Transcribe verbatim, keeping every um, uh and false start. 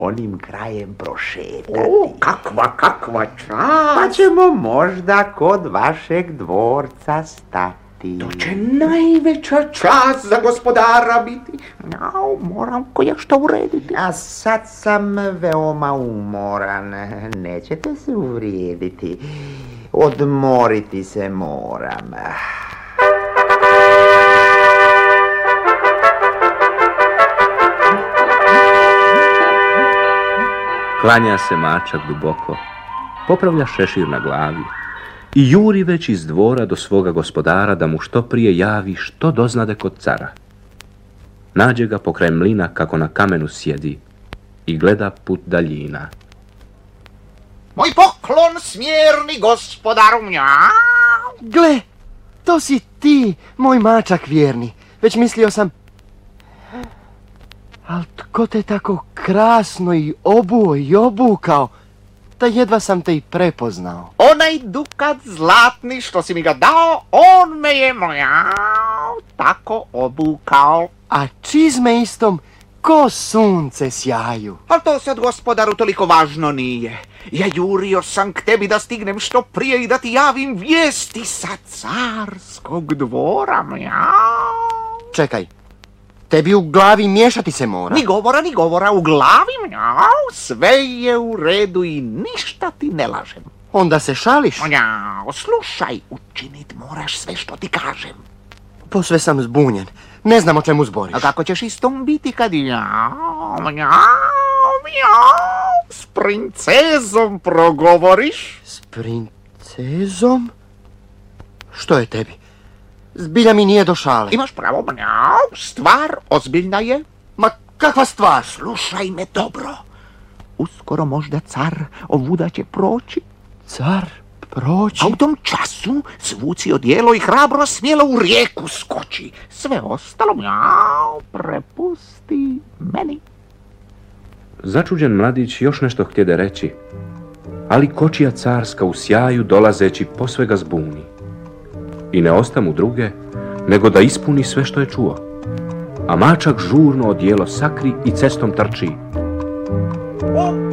onim krajem prošetati. O, kakva, kakva čast! Pa ćemo možda kod vašeg dvorca stati. To će najveća čast za gospodara biti. No, moram koješto urediti. A sad sam veoma umoran. Nećete se uvrijediti. Odmoriti se moram. Klanja se mačak duboko, popravlja šešir na glavi i juri već iz dvora do svoga gospodara da mu što prije javi što doznade kod cara. Nađe ga pokraj mlina kako na kamenu sjedi i gleda put daljina. Moj poklon smjerni gospodaru, mjau! Gle, to si ti, moj mačak vjerni. Već mislio sam... Al tko te tako krasno i obuo i obukao, da jedva sam te i prepoznao. Onaj dukat zlatni što si mi ga dao, on me je, mjau, tako obukao. A čizme istom ko sunce sjaju. Al to sad gospodaru toliko važno nije. Ja jurio sam k tebi da stignem što prije i da ti javim vijesti sa carskog dvora, mjau. Čekaj, tebi u glavi miješati se mora. Ni govora, ni govora, u glavi, mjau, sve je u redu i ništa ti ne lažem. Onda se šališ? Mjau, slušaj, učinit moraš sve što ti kažem. Posve sam zbunjen, ne znam o čemu zboriš. A kako ćeš istom biti kad mjau, mjau, mjau, s princezom progovoriš? S princezom? Što je tebi? Zbilja mi nije do šale. Imaš pravo, mjau, stvar ozbiljna je. Ma kakva stvar? Slušaj me dobro. Uskoro možda car ovuda će proći. Car proći? A u tom času svuci odijelo i hrabro smjelo u rijeku skoči. Sve ostalo, mjau, prepusti meni. Začuđen mladić još nešto htjede reći, ali kočija carska u sjaju dolazeći posve ga zbuni. I ne osta mu druge, nego da ispuni sve što je čuo. A mačak žurno odijelo sakri i cestom trči. O!